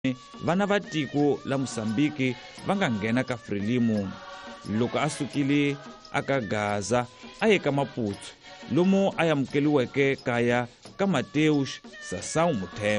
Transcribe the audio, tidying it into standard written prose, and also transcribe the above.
vana va tiko la Mosambiki va nga nghena ka Frelimo. Loko a sukile aka Gaza a ye ka Maputo lomu a amukeliweke kaya ka Mateus Sassou Mthembu.